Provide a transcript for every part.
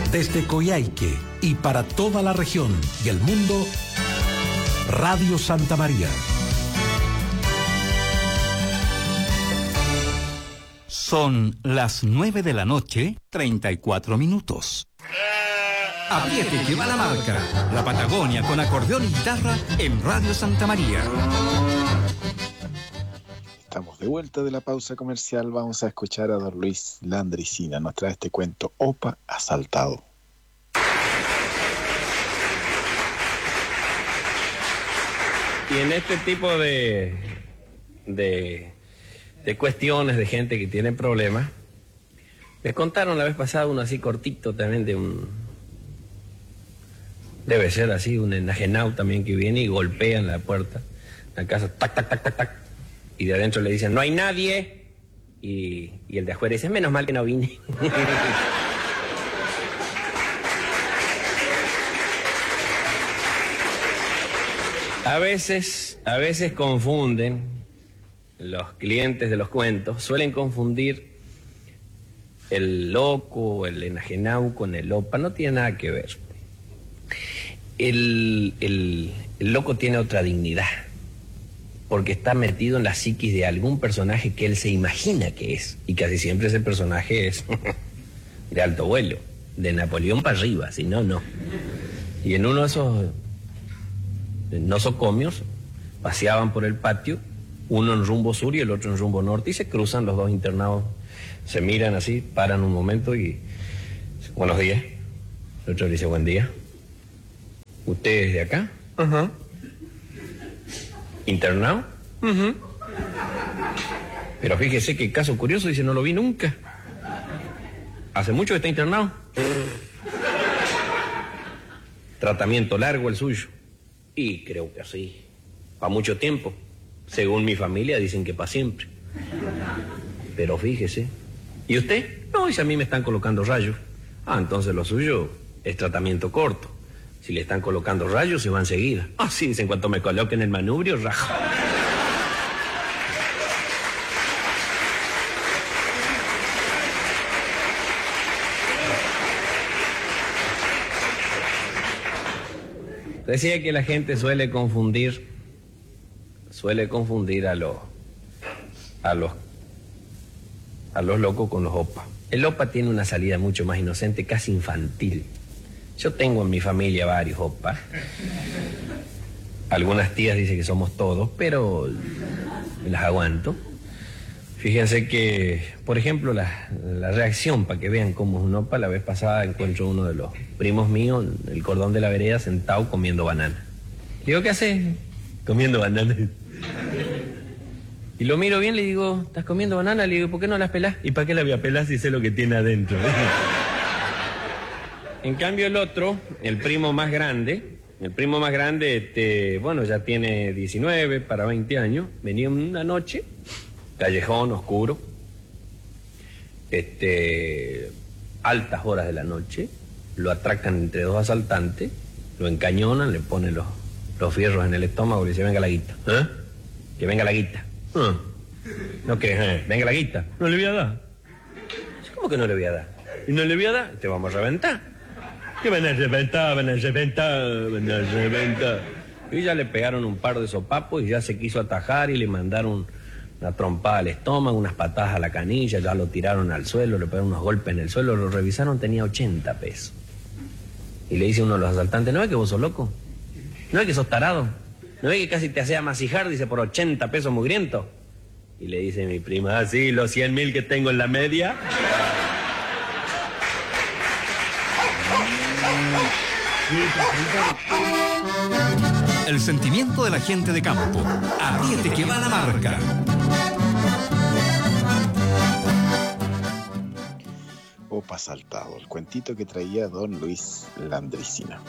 Desde Coyhaique y para toda la región y el mundo, Radio Santa María. Son las 9 de la noche, 34 minutos. Apriete que va la marca. La Patagonia con acordeón y guitarra en Radio Santa María. Estamos de vuelta de la pausa comercial. Vamos a escuchar a don Luis Landricina. Nos trae este cuento, Opa Asaltado. Y en este tipo de cuestiones de gente que tiene problemas, me contaron la vez pasada uno así cortito también de debe ser así, un enajenado también que viene y golpea en la puerta, la casa, tac, tac, tac, tac, tac, y de adentro le dicen, no hay nadie, y el de afuera dice, menos mal que no vine. A veces confunden, los clientes de los cuentos suelen confundir el loco, el enajenado con el opa, no tiene nada que ver. El loco tiene otra dignidad, porque está metido en la psiquis de algún personaje que él se imagina que es, y casi siempre ese personaje es de alto vuelo, de Napoleón para arriba, si no, no. Y en uno de esos nosocomios paseaban por el patio, uno en rumbo sur y el otro en rumbo norte, y se cruzan los dos internados, se miran así, paran un momento y buenos días. El otro le dice buen día. ¿Usted es de acá? Ajá. ¿Internado? Ajá. Pero fíjese que caso curioso, dice, no lo vi nunca. ¿Hace mucho que está internado? ¿Tratamiento largo el suyo? Y creo que sí. ¿Para mucho tiempo? Según mi familia dicen que para siempre. Pero fíjese. ¿Y usted? No, dice, a mí me están colocando rayos. Ah, entonces lo suyo es tratamiento corto. Si le están colocando rayos, se va enseguida. Ah, sí, dice, en cuanto me coloquen el manubrio, rajo. Decía que la gente suele confundir a los locos con los opas. El opa tiene una salida mucho más inocente, casi infantil. Yo tengo en mi familia varios opas. Algunas tías dicen que somos todos, pero me las aguanto. Fíjense que, por ejemplo, la reacción, para que vean cómo es un opa, la vez pasada encuentro uno de los primos míos en el cordón de la vereda sentado comiendo banana. Le digo, ¿qué haces? Comiendo banana. Y lo miro bien, le digo, ¿estás comiendo banana? Le digo, ¿por qué no las pelás? ¿Y para qué la voy a pelar si sé lo que tiene adentro? En cambio el otro, el primo más grande, bueno, ya tiene 19 para 20 años, venía una noche, callejón oscuro, altas horas de la noche, lo atracan entre dos asaltantes, lo encañonan, le ponen los fierros en el estómago y le dicen, venga la guita. ¿Eh? Que venga la guita. No, que venga la guita. No le voy a dar. ¿Cómo que no le voy a dar? ¿Y no le voy a dar? Te vamos a reventar. ¿Qué van a reventar? Van a reventar, van a reventar. Y ya le pegaron un par de sopapos y ya se quiso atajar y le mandaron una trompada al estómago, unas patadas a la canilla, ya lo tiraron al suelo, le pegaron unos golpes en el suelo, lo revisaron, tenía 80 pesos. Y le dice uno de los asaltantes, ¿no es que vos sos loco? ¿No es que sos tarado? ¿No es que casi te hacía masijar, dice, por 80 pesos mugriento? Y le dice mi prima, sí, los 100.000 que tengo en la media. El sentimiento de la gente de campo. Apriete que va la marca. Opa Asaltado, el cuentito que traía don Luis Landricina.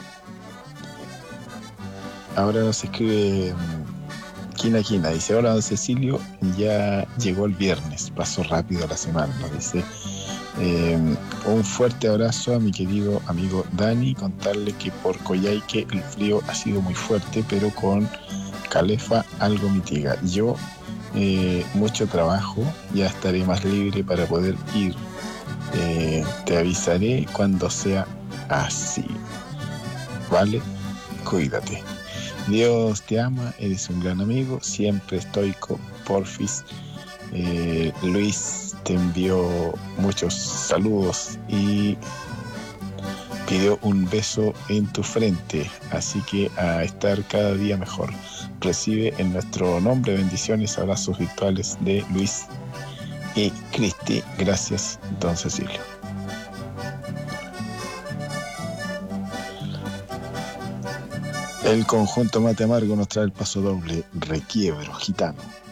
Ahora nos escribe Quina Quina, dice, hola don Cecilio, ya llegó el viernes, pasó rápido la semana, nos dice, un fuerte abrazo a mi querido amigo Dani, contarle que por Coyhaique el frío ha sido muy fuerte, pero con Calefa algo mitiga. Yo, mucho trabajo, ya estaré más libre para poder ir. Te avisaré cuando sea así. ¿Vale? Cuídate. Dios te ama, eres un gran amigo, siempre estoico, porfis. Luis te envió muchos saludos y pidió un beso en tu frente, así que a estar cada día mejor. Recibe en nuestro nombre bendiciones, abrazos virtuales de Luis y Cristi. Gracias, don Cecilio. El conjunto Mate Amargo nos trae el paso doble, Requiebro Gitano.